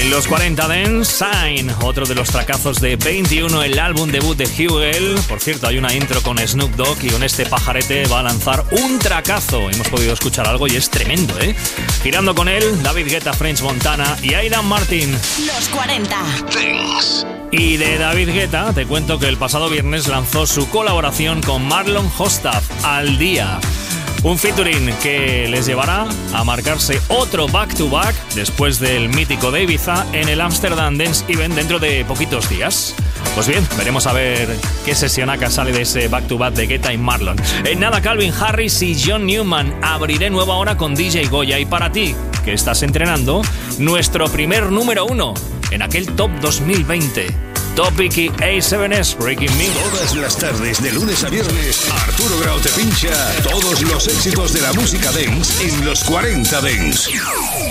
En los 40 Dance, Sign, otro de los tracazos de 21, el álbum debut de Hugel. Por cierto, hay una intro con Snoop Dogg y con este pajarete va a lanzar un tracazo. Hemos podido escuchar algo y es tremendo, ¿eh? Girando con él, David Guetta, French Montana y Aidan Martin. Los 40 Dance. Y de David Guetta te cuento que el pasado viernes lanzó su colaboración con Marlon Hostaf, Al Día. Un featuring que les llevará a marcarse otro back-to-back después del mítico de Ibiza en el Amsterdam Dance Event dentro de poquitos días. Pues bien, veremos a ver qué sesionaca sale de ese back-to-back de Guetta y Marlon. En nada, Calvin Harris y John Newman. Abriré nueva hora con DJ Goya. Y para ti, que estás entrenando, nuestro primer número 1 en aquel Top 2020. Topic y A7S Breaking Me. Todas las tardes, de lunes a viernes, Arturo Grau te pincha todos los éxitos de la música dance en los 40 Dance.